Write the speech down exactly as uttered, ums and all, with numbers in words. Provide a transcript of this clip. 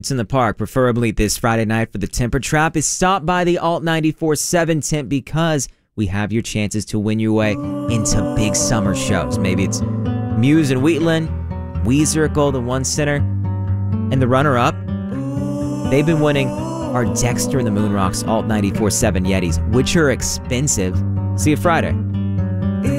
It's in the park, preferably this Friday night for the Temper Trap, is stop by the Alt ninety-four point seven tent because we have your chances to win your way into big summer shows. Maybe it's Muse and Wheatland, Weezerkle, the one center, and the runner-up. They've been winning are Dexter and the Moonrocks Alt ninety-four point seven Yetis, which are expensive. See you Friday.